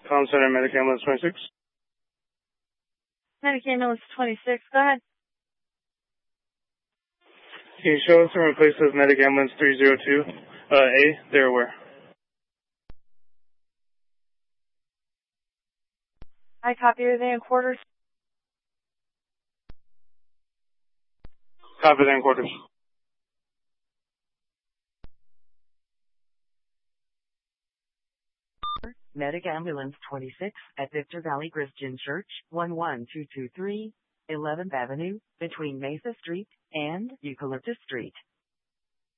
Comm Center, Medic Ambulance 26. Medic Ambulance 26, go ahead. Can you show us in place of Medic Ambulance 302, A, they're where? I copy everything in quarters. Copy that in quarters. Medic Ambulance 26 at Victor Valley Christian Church, 11223 11th Avenue, between Mesa Street and Eucalyptus Street.